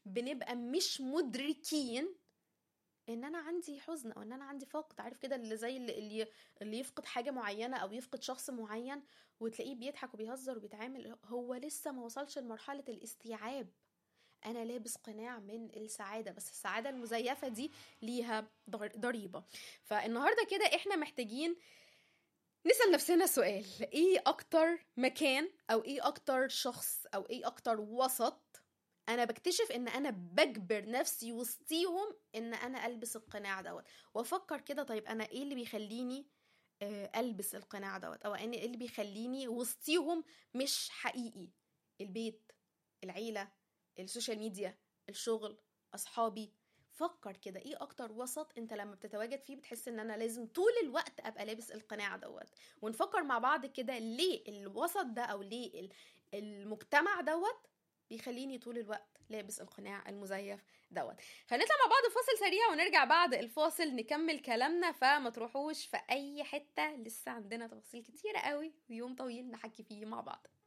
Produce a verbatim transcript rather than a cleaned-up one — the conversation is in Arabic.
بنبقى مش مدركين ان انا عندي حزن او ان انا عندي فقد. عارف كده اللي زي اللي اللي اللي يفقد حاجه معينه او يفقد شخص معين وتلاقيه بيضحك وبيهزر وبيتعامل، هو لسه ما وصلش لمرحله الاستيعاب. انا لابس قناع من السعاده، بس السعاده المزيفه دي ليها ضر- ضريبه. فالنهارده كده احنا محتاجين نسأل نفسنا سؤال: ايه اكتر مكان او ايه اكتر شخص او ايه اكتر وسط انا بكتشف ان انا بجبر نفسي وسطيهم ان انا البس القناع دوت. وافكر كده، طيب انا ايه اللي بيخليني آه، البس القناع دوت، او انا ايه اللي بيخليني وسطيهم مش حقيقي؟ البيت، العيلة، السوشيال ميديا، الشغل، اصحابي. فكر كده ايه اكتر وسط انت لما بتتواجد فيه بتحس ان انا لازم طول الوقت ابقى لابس القناع دوت. ونفكر مع بعض كده ليه الوسط ده او ليه ال- المجتمع دوت بيخليني طول الوقت لابس القناع المزيف دوت. هنطلع مع بعض فاصل سريع ونرجع بعد الفاصل نكمل كلامنا، فما تروحوش في اي حتة، لسه عندنا تفاصيل كتيرة قوي ويوم طويل نحكي فيه مع بعض.